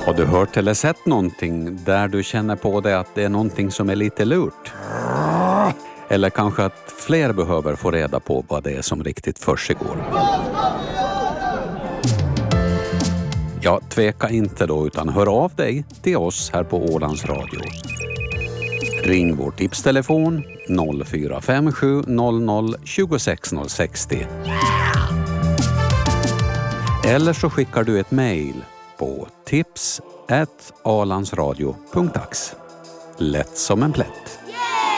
Har du hört eller sett någonting där du känner på dig att det är någonting som är lite lurt? Eller kanske att fler behöver få reda på vad det är som riktigt försiggår? Ja, tveka inte då utan hör av dig till oss här på Ålands Radio. Ring vår tipstelefon 0457 00 26 060. Eller så skickar du ett mejl på tips@alandsradio.ax. Lätt som en plätt.